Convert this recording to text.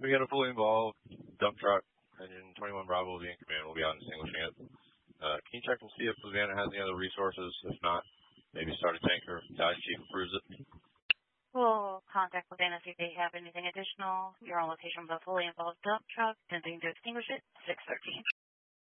We got a fully involved dump truck. Engine 21 Bravo will be in command. We'll be out extinguishing it. Can you check and see if Savannah has any other resources? If not, maybe start a tanker. Dive Chief approves it. We'll contact Savannah, see if they have anything additional. You're on location with a fully involved dump truck. Attempting to extinguish it. 613.